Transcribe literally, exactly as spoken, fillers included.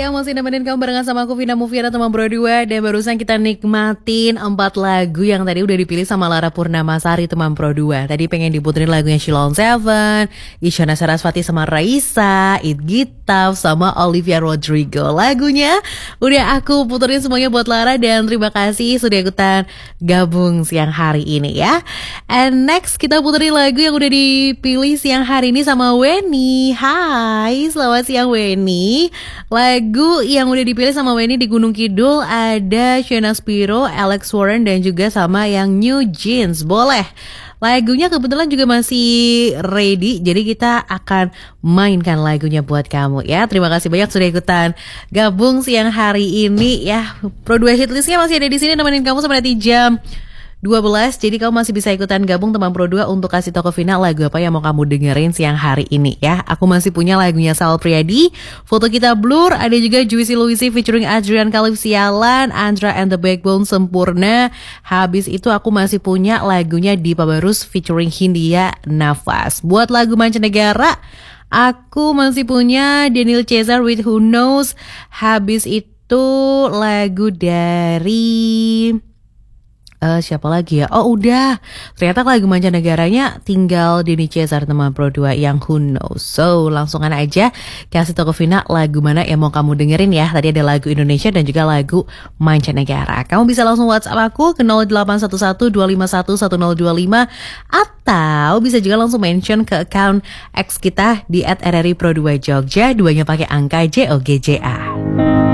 siang masih nemenin kamu barengan sama aku Vina Mufiana teman Bro dua. Dan barusan kita nikmatin empat lagu yang tadi udah dipilih sama Lara Purnamasari teman Pro dua. Tadi pengen diputerin lagunya Shilon Seven, Isyana Sarasvati sama Raisa, It Gitaf sama Olivia Rodrigo. Lagunya udah aku puterin semuanya buat Lara. Dan terima kasih sudah ikutan gabung siang hari ini ya. And next kita puterin lagu yang udah dipilih siang hari ini sama Weni. Hai, selamat siang Weni. Lagu yang udah dipilih sama Weni di Gunung Kidul ada Shena Spiro, Alex Warren dan juga sama yang New Jeans. Boleh. Lagunya kebetulan juga masih ready, jadi kita akan mainkan lagunya buat kamu ya. Terima kasih banyak sudah ikutan gabung siang hari ini ya. Pro dua Hitlistnya masih ada di sini nemenin kamu sampai nanti jam dua belas. Jadi kamu masih bisa ikutan gabung teman Pro dua untuk kasih tau ke Vina lagu apa yang mau kamu dengerin siang hari ini ya. Aku masih punya lagunya Sal Priadi, Foto Kita Blur, ada juga Juicy Luisi featuring Adrian Khalif Sialan, Andra and the Backbone Sempurna. Habis itu aku masih punya lagunya Dipa Barus featuring Hindia Nafas. Buat lagu mancanegara aku masih punya Daniel Caesar with Who Knows. Habis itu lagu dari Uh, siapa lagi ya? Oh udah, ternyata lagu mancanegaranya tinggal Denny Cesar teman Pro dua yang Who Knows. So langsungan aja kasih tau ke Vina lagu mana yang mau kamu dengerin ya. Tadi ada lagu Indonesia dan juga lagu mancanegara. Kamu bisa langsung WhatsApp aku ke nol delapan satu satu dua lima satu satu nol dua lima, atau bisa juga langsung mention ke account X kita di at R R I Pro dua Jogja, duanya pakai angka J O G J A.